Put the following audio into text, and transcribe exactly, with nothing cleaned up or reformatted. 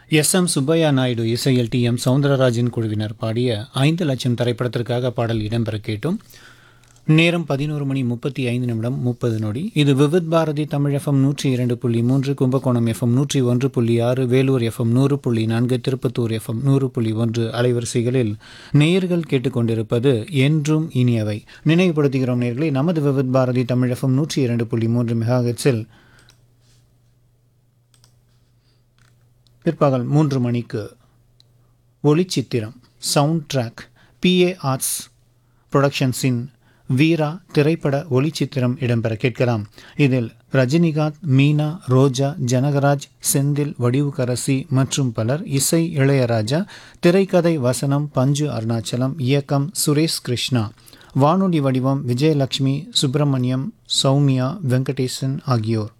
S M Subbaiah Naidu இசையில் D M Soundararajan குழுவினர் பாடிய ஐந்து லட்சம் திரைப்படத்திற்காக பாடல் இடம்பெற கேட்டும். நேரம் பதினோரு மணி முப்பத்தி ஐந்து நிமிடம் முப்பது நொடி. இது விவித் பாரதி தமிழ் எஃப்எம் நூற்றி இரண்டு புள்ளி மூன்று, கும்பகோணம் எஃப்எம் நூற்றி ஒன்று புள்ளி ஆறு, வேலூர் எஃப்எம் நூறு புள்ளி நான்கு, திருப்பத்தூர் எஃப்எம் நூறு புள்ளி ஒன்று அலைவரிசைகளில் நேயர்கள் கேட்டுக்கொண்டிருப்பது என்றும் இனியவை. நினைவுபடுத்துகிறோம் நேயர்களை, நமது விவித் பாரதி தமிழ் எஃப்எம் நூற்றி இரண்டு புள்ளி மூன்று மெகாஹெட்ஸில் பிற்பகல் மூன்று மணிக்கு ஒளிச்சித்திரம் சவுண்ட் ட்ராக் பிஏ ஆர்ட்ஸ் புரொடக்ஷன்ஸின் வீரா திரைப்பட ஒளிச்சித்திரம் இடம்பெற கேட்கலாம். இதில் ரஜினிகாந்த், மீனா, ரோஜா, ஜனகராஜ், செந்தில், வடிவுக்கரசி மற்றும் பலர். இசை இளையராஜா. திரைக்கதை வசனம் பஞ்சு அருணாச்சலம். இயக்கம் சுரேஷ் கிருஷ்ணா. வானொலி வடிவம் விஜயலட்சுமி, சுப்பிரமணியம், சௌமியா, வெங்கடேசன் ஆகியோர்.